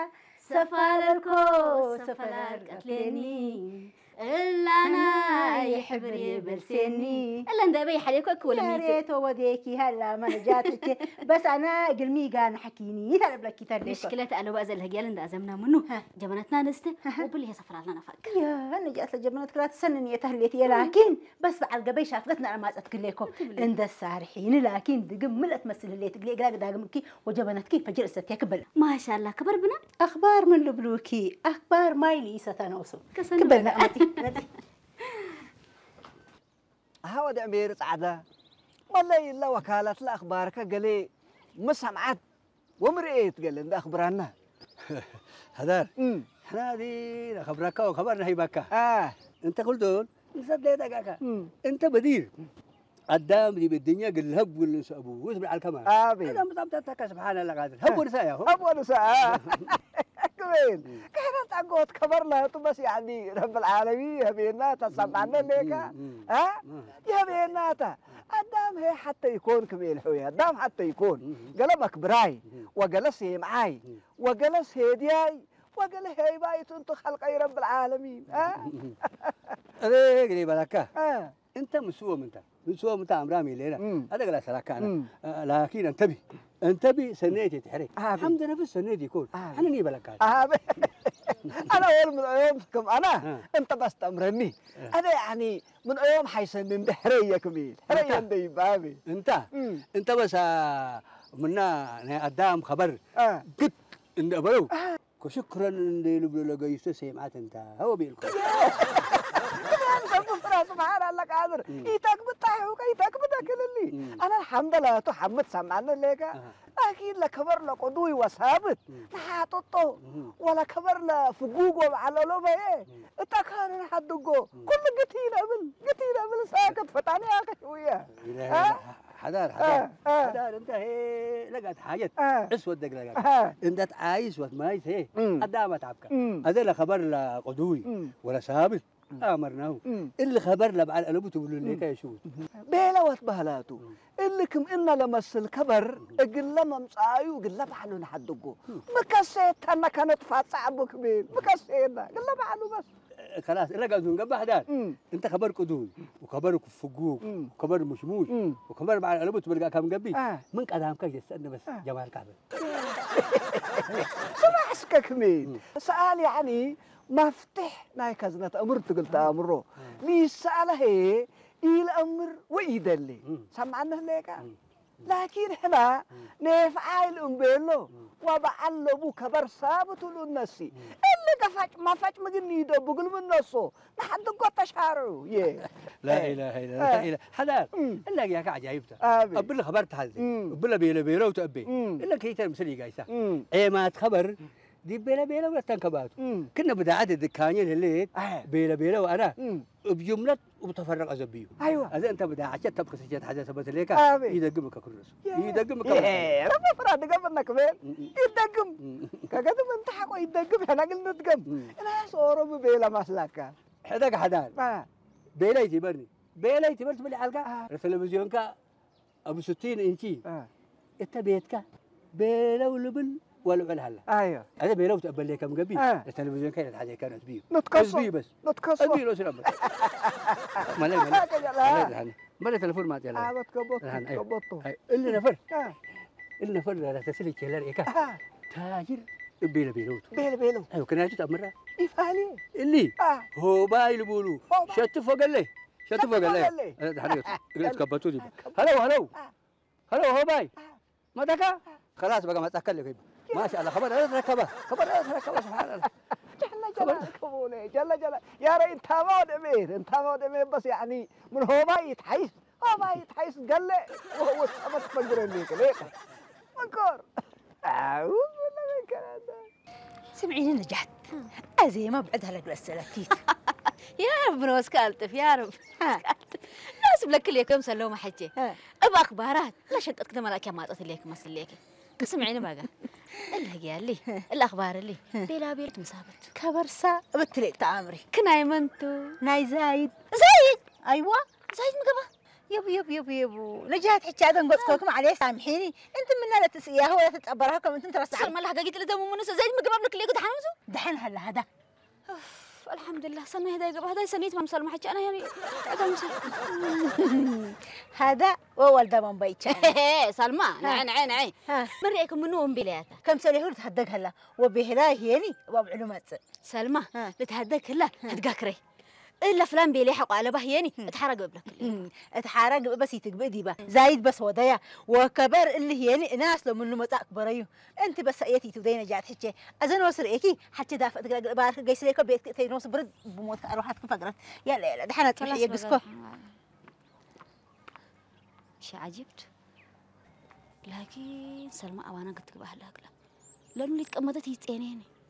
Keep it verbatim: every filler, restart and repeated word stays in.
سفالركو سفالر قتلني إلا أنا يحبري بلسني إلا ندبي حليكك ولا ميت يا ريت وديكي هلا ما جاتك بس أنا قلمي قان حكيني تلعب لك كتر مشكلة أنا بأزل الهجال إن أزمنا منه جبنتنا نسته وبلي سفر لنا فك يا أنا جات لجبنتك لا تسنني تهليتي لكن بس بعد قبي شافتنا أنا ما أتكلكم عند السارحين لكن دقم ملأ تمثل اللي تقلي قلاق داقمكي وجبنتكي فجلست يكبل ما شاء الله كبر بنا أخبار من لبلوكي أخبار مايلي ستنوصل كبلنا أمتي هاود عمير عدا والله إلا وكالة الأخبار كقلي مسمعت ومرئيت قال إن أخبارنا هذا إحنا هذه خبرك وخبرنا هي بكا آه أنت قلت دول نصدق دقاقة أنت بدير قدام دي بالدنيا قل هب قل أبوه واسمع على الكمان آمين هذا مطابتك سبحان الله قادر هب ورسايا هب ورسايا كوين كانت أقول كبر لها بس يعني رب العالمين هبينا تسمعنا ليك ها يا هبينا تا قدام هي حتى يكون كميل حوي قدام حتى يكون قلبك براي وجلس هي معاي وجلس هي دياي وقال هي بايت انت خلق اي رب العالمين ها ايه قريب لك اه انت مسوى انت مسوى انت امرامي لينا هذا قال سلاك انا لكن انتبه انتبه سنيتي تحرك الحمد لله في السنيتي يكون انا نيب لك انا اول من يومكم انا انت بس تمرني انا يعني من يوم حيسنن بحريه كميل حريه دي بابي انت انت بس منا قدام خبر قد ان ابرو شكرا اللي لبلو لقيت سمعت انت هو بيلكم سبحان الله قادر يتك بتاعه يتك بتاكل اللي انا الحمد لله تحمد سمعنا لك اكيد لا كبر لا قدوي وثابت نحططه ولا كبر لا فقوق على لو ايه تكان حدقو كل قتيل قبل قتيل قبل ساكت فتاني اخي شويه حدار حدار حدار انت هي لقت حاجه اسود دق لقت انت عايز وتمايز هي قدام تعبك هذا لا خبر لا قدوي ولا ثابت امرناه اللي خبر له بعد قلبه تقول له ليك يا شو بيلا وتبهلاته اللي كم إنا لمس الكبر قل لما مصايو قل له بحلو نحدقو مكسيت انا كانت فاصع ابو كبير مكسينا قل له بحلو بس خلاص الا قاعد نقبح حدار انت خبر قدوي وخبر فقوق وخبر مشموش وخبر بعد قلبه تبقى كم قبي من قدام كاي استنى بس جمال كعبه سمع اسكك مين سؤال يعني مفتح ناي كزنة أمر تقول تأمره لي سأله هي الأمر ويدلي سمعنا ليك لكن هنا نفعل أمبلو وبعلبو كبر ثابت للناس اللي كفاش ما فاش مجني يدو بقول من نصه نحن قط شعره يه لا إله إلا الله حلال إلا ياك عجيبته أبلا خبرت هذه أبلا بيلا بيلا وتأبي إلا كيتر مسلي جايسة إيه ما تخبر دي بيلا بيلا ولا تنكباتو كنا بدأت الدكانين اللي بيلا بيلا وأنا بجملة وبتفرق أزبيه أيوة هذا أنت بدأ عشان تبقى سجاد حاجة ثبت لك يدقمك كل رسول يدقمك إيه رب فراد دقم كمان يدقم كذا من تحقق يدقم إحنا قلنا ندقم أنا صورة بيلا مسلكة هذاك حدان بيلا يتبرني بيلا يتبرني تبلي حلقة التلفزيون كا أبو ستين إنشي أنت بيتك بيلا ولبن ولا ولا هلا ايوه هذا بيلو تقبل لي كم قبي آه. التلفزيون كانت حاجه كانت بيه نتكسر بس نتكسر ابي لو شرب مالك مالك مالك تلفون ما تلا اه بتكبط كبطه اللي نفر اللي نفر لا تسلي كلار إيكا تاجر بيلا بيلو بيلا بيلو ايوه كنا جت امره يفعلي اللي هو بايل بولو شت فوق اللي شت فوق اللي هذا قلت كبطوا دي هلو هلو هلو هو باي ما دكا خلاص بقى ما تاكل ما شاء الله خبر هذا ركبه خبر هذا ركبه سبحان الله جل جلال كمونه جل جلال يا ريت انت ما دمير انت ما دمير بس يعني من هو ما يتحيس هو ما يتحيس قال لي وهو سمت فقر ليك ليك منكر اعوذ بالله من الكلام ده سمعيني نجحت ازي ما بعدها لك السلاكيت يا رب روس كالتف يا رب ناس بلك اللي كم سلومه حجي ابى اخبارات لا شدت كده ملاك ما تصل لك ما ليك سمعيني بقى اللي قال لي الاخبار اللي بلا بيرت مسابت كبرسا بتريك تعامري كناي منتو ناي زايد زايد ايوه زايد مقبه يبو يبو يبو يبو نجات حكي هذا نقصكم عليه سامحيني انت منا لا تسقيها ولا تتقبرها كم انت ترى سلمى لها قاقيت لزم منس زي ما قبل لك اللي قد حنوزو دحين هلا هذا الحمد لله سنة هذا قبل هذا سنيت ما مسلمة حكي أنا يعني هذا وولد من بيتش سلمى نعين نعين نعين مريكم منهم بلاته كم سنة هو تهدق هلا وبهلاي هيني وبعلومات سلمى لتهدق هلا هتقاكري إلا فلان بيلي حق على بهيني اتحرق قبلك اتحرق بس يتقبدي بقى زايد بس ودايا وكبر اللي هيني ناس لو منه متاك بريو انت بس ايتي تودينا جات حكي اذن وصل ايكي حتى دافع بارك جيس ليك بيت تينوس برد بموت اروح فقرت يلا يلا دحنا تحيي قسكو شي عجبت لكن سلمى اوانا قلت لك بهلا لانه اللي تقمدت يتعينيني